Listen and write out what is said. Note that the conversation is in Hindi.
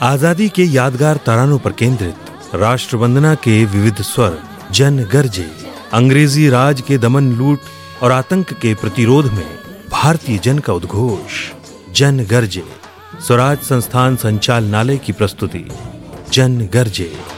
आजादी के यादगार तरानों पर केंद्रित राष्ट्र वंदना के विविध स्वर जन गर्जे। अंग्रेजी राज के दमन, लूट और आतंक के प्रतिरोध में भारतीय जन का उद्घोष जन गर्जे। स्वराज संस्थान संचालनालय की प्रस्तुति जन गर्जे।